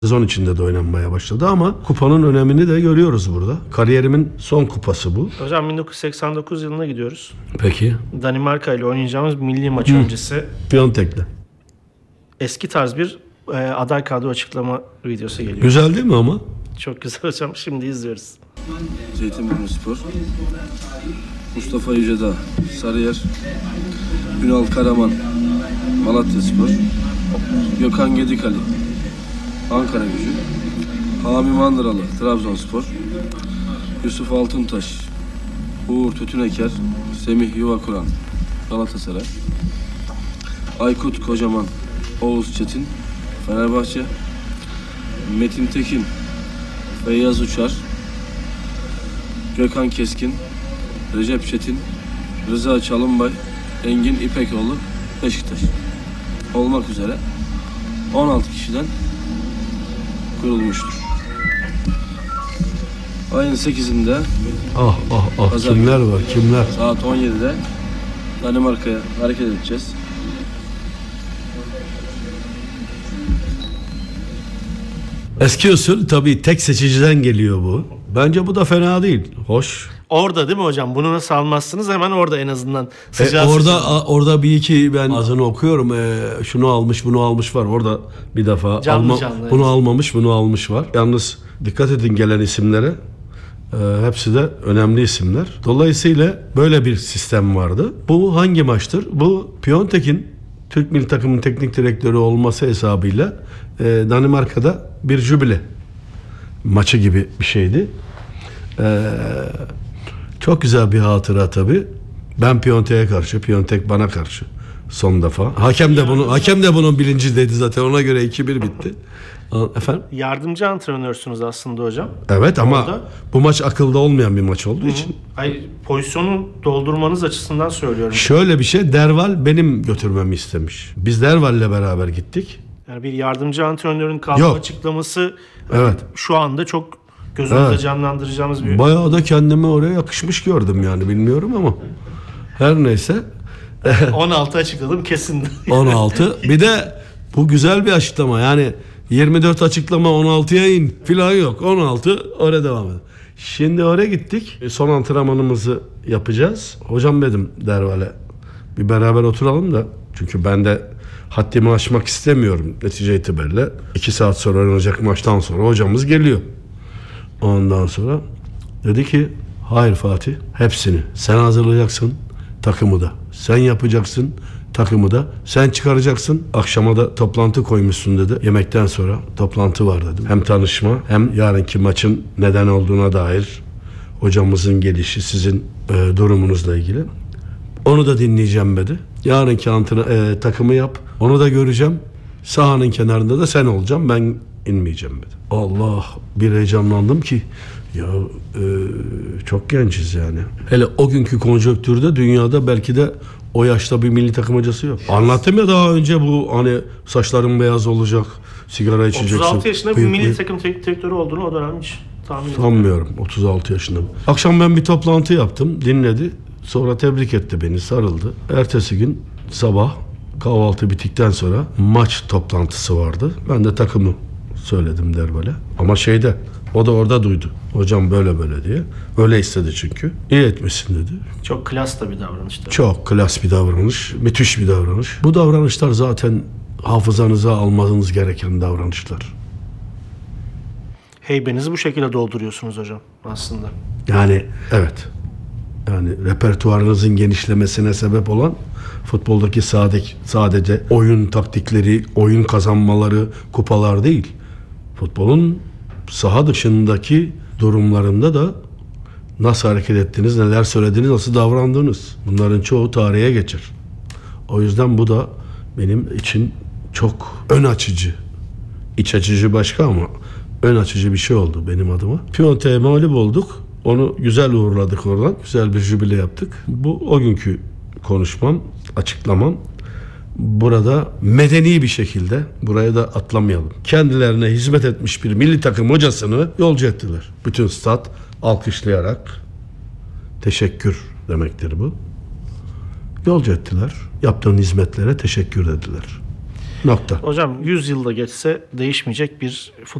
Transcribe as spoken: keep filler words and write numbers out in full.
Sezon içinde de oynanmaya başladı ama kupanın önemini de görüyoruz burada. Kariyerimin son kupası bu. Hocam bin dokuz yüz seksen dokuz yılına gidiyoruz. Peki. Danimarka ile oynayacağımız milli maç Hı. öncesi. Piontek'le. Eski tarz bir e, aday kadro açıklama videosu geliyor. Güzel değil mi ama? Çok güzel hocam. Şimdi izliyoruz. Zeytinburnuspor, Mustafa Yücedağ, Sarıyer, Ünal Karaman, Malatyaspor, Gökhan Gedikali, Ankaragücü, Hami Mandıralı, Trabzonspor, Yusuf Altıntaş, Uğur Tütüneker, Semih Yuvakuran, Galatasaray, Aykut Kocaman, Oğuz Çetin, Fenerbahçe, Metin Tekin, Feyyaz Uçar, Gökhan Keskin, Recep Çetin, Rıza Çalınbay, Engin İpekoğlu, Beşiktaş olmak üzere on altı kişiden kurulmuştur. Ayın sekizinde Ah ah ah Pazar kimler var kimler? saat on yedide Danimarka'ya hareket edeceğiz. Eski usul tabii tek seçiciden geliyor bu. Bence bu da fena değil. Hoş. Orada değil mi hocam? Bunu nasıl almazsınız? Hemen orada en azından. E, Sıcağı orada sıcağı. a, orada bir iki ben azını okuyorum. E, şunu almış, bunu almış var. Orada bir defa Canlı alma, canlı, bunu evet. almamış, bunu almış var. Yalnız dikkat edin gelen isimlere. E, hepsi de önemli isimler. Dolayısıyla böyle bir sistem vardı. Bu hangi maçtır? Bu Piontek'in Türk milli takımının teknik direktörü olması hesabıyla e, Danimarka'da bir jübile maçı gibi bir şeydi. Eee Çok güzel bir hatıra tabii. Ben Piontek'e karşı, Piontek bana karşı son defa. Hakem de bunu, hakem de bunun bilincindeydi zaten. Ona göre iki bir bitti. Efendim? Yardımcı antrenörsünüz aslında hocam. Evet ama Orada. bu maç akılda olmayan bir maç olduğu için. Ay, pozisyonu doldurmanız açısından söylüyorum. Şöyle bir şey, Derval benim götürmemi istemiş. Biz Derval'le beraber gittik. Yani bir yardımcı antrenörün kadro Yok. açıklaması Evet. şu anda çok gözümüzde Evet. canlandıracağımız bir... Bayağı da kendimi oraya yakışmış gördüm yani bilmiyorum ama. Her neyse. on altı açıkladım kesin. on altı. Bir de bu güzel bir açıklama. Yani yirmi dört açıklama on altıya in filan yok. on altı oraya devam edelim. Şimdi oraya gittik. Son antrenmanımızı yapacağız. Hocam dedim Derval'e bir beraber oturalım da. Çünkü ben de haddimi aşmak istemiyorum netice itibariyle. iki saat sonra oynanacak maçtan sonra hocamız geliyor. Ondan sonra dedi ki hayır Fatih hepsini sen hazırlayacaksın takımı da. Sen yapacaksın takımı da. Sen çıkaracaksın. Akşama da toplantı koymuşsun dedi. Yemekten sonra toplantı var dedim. Hem tanışma hem yarınki maçın neden olduğuna dair hocamızın gelişi sizin e, durumunuzla ilgili. Onu da dinleyeceğim dedi. Yarınki antrenör, e, takımı yap. Onu da göreceğim. Sahanın kenarında da sen olacaksın. Ben inmeyeceğim dedi. Allah bir heyecanlandım ki ya e, çok gençiz yani. Hele o günkü konjonktürde dünyada belki de o yaşta bir milli takım hocası yok. Anlattım ya daha önce bu hani saçların beyaz olacak, sigara içeceksin. otuz altı yaşında bir bıyık, milli bıyık. takım teknik direktörü olduğunu o dönem hiç tahmin etmiyorum. Sanmıyorum otuz altı yaşında. Akşam ben bir toplantı yaptım, dinledi. Sonra tebrik etti beni, sarıldı. Ertesi gün sabah kahvaltı bittikten sonra maç toplantısı vardı. Ben de takımı söyledim Derval'e. Ama şeyde o da orada duydu. Hocam böyle böyle diye. Öyle istedi çünkü. İyi etmişsin dedi. Çok klas da bir davranıştı. Çok klas bir davranış. Müthiş bir davranış. Bu davranışlar zaten hafızanıza almanız gereken davranışlar. Heybenizi bu şekilde dolduruyorsunuz hocam aslında. Yani evet. Yani repertuarınızın genişlemesine sebep olan futboldaki sadece, sadece oyun taktikleri, oyun kazanmaları, kupalar değil. Futbolun saha dışındaki durumlarında da nasıl hareket ettiniz, neler söylediniz, nasıl davrandınız. Bunların çoğu tarihe geçer. O yüzden bu da benim için çok ön açıcı, iç açıcı başka ama ön açıcı bir şey oldu benim adıma. Piontek'e mağlup olduk. Onu güzel uğurladık oradan. Güzel bir jübile yaptık. Bu o günkü konuşmam, açıklamam. Burada medeni bir şekilde, buraya da atlamayalım. Kendilerine hizmet etmiş bir milli takım hocasını yolcu ettiler. Bütün stat alkışlayarak teşekkür demektir bu. Yolcu ettiler. Yaptığın hizmetlere teşekkür dediler. Nokta. Hocam yüz yılda geçse değişmeyecek bir